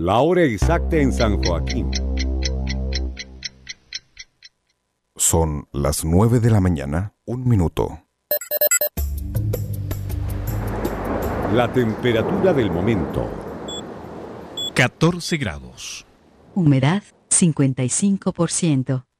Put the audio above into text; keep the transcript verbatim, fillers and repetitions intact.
La hora exacta en San Joaquín. Son las nueve de la mañana, un minuto. La temperatura del momento. catorce grados. Humedad cincuenta y cinco por ciento.